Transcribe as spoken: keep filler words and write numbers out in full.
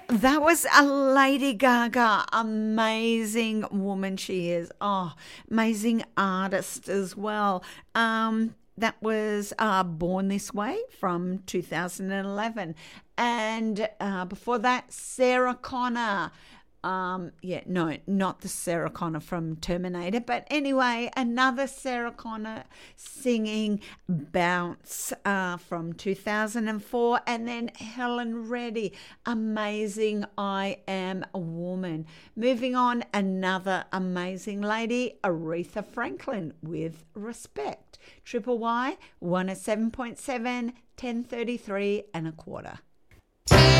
That was a Lady Gaga. Amazing woman she is. Oh, amazing artist as well. Um, that was uh, Born This Way from two thousand eleven. And uh, before that, Sarah Connor. Um, yeah, no, not the Sarah Connor from Terminator, but anyway, another Sarah Connor singing Bounce uh, from two thousand four, and then Helen Reddy, amazing I Am a Woman. Moving on, another amazing lady, Aretha Franklin with Respect. Triple Y, one oh seven point seven, ten thirty-three and a quarter.